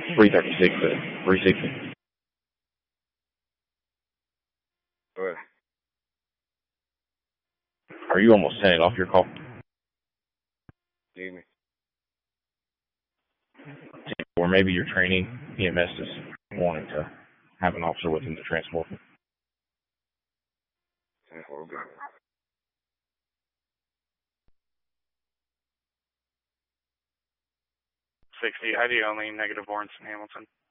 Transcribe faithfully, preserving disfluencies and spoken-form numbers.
three thirty-six to three sixty. Go ahead. Are you almost sending off your call? Need me. Or maybe your training P M S is wanting to have an officer with him to transport. ten four, go. sixty, I D only, negative Lawrence and Hamilton.